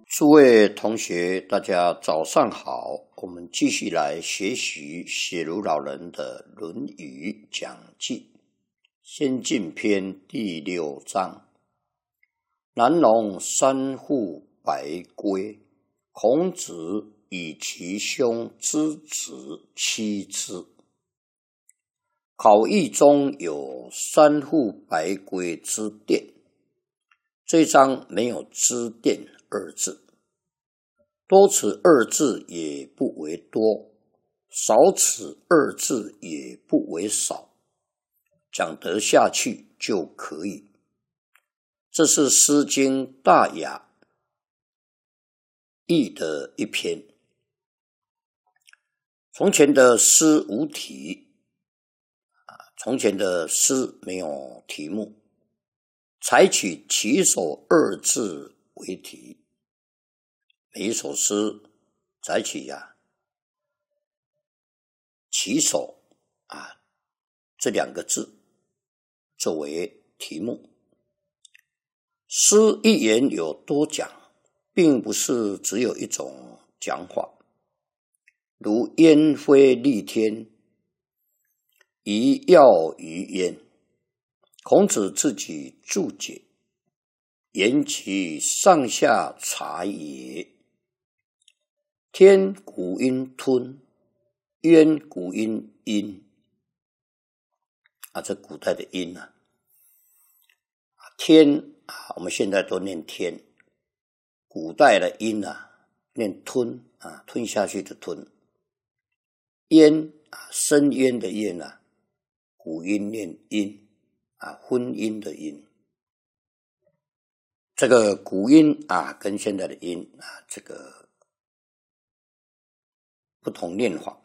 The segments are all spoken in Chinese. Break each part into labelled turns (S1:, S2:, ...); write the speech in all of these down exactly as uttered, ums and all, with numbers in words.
S1: 诸位同学，大家早上好。我们继续来学习写如老人的《论语讲记》先进篇第六章。南农三户白圭，孔子以其兄之子妻之。考异中有三户白圭之殿，这一章没有之殿二字，多此二字也不为多，少此二字也不为少，讲得下去就可以。这是《诗经·大雅》译的一篇。从前的诗无题，从前的诗没有题目，采取起首二字为题。每一首诗采取呀、啊、起首啊这两个字作为题目。诗一言有多讲，并不是只有一种讲法，如烟飞立天，一耀于焉。孔子自己注解，言其上下察也。天古音吞，渊古音音啊，这古代的音啊，天啊，我们现在都念天，古代的音啊，念吞啊，吞下去的吞。渊啊，深渊的渊啊，古音念音啊，婚姻的音。这个古音啊，跟现在的音啊，这个不同念法。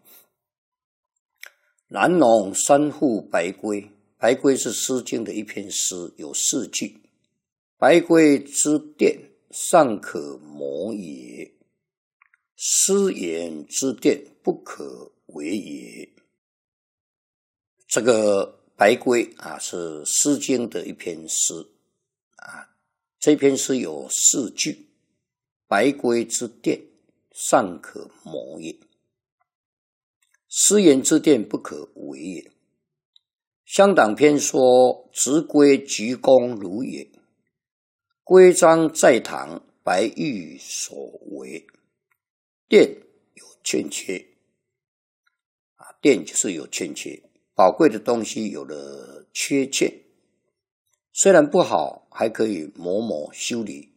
S1: 南农三户白圭，白圭是《诗经》的一篇诗，有四句。白圭之殿，尚可谋也；斯言之殿，不可为也。这个白圭啊，是《诗经》的一篇诗啊。这篇诗有四句：白圭之殿，尚可谋也；斯言之殿，不可为也。乡党篇说：执圭鞠躬如也，规章在堂，白玉所为。殿有欠缺啊，殿就是有欠缺，宝贵的东西有了缺陷，虽然不好，还可以某某修理